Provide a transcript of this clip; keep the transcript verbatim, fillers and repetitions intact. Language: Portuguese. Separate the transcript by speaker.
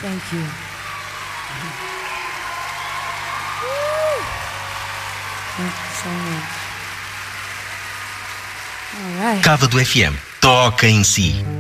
Speaker 1: Thank you. Thank you so much. All right.
Speaker 2: Cava do F M. Toca em si.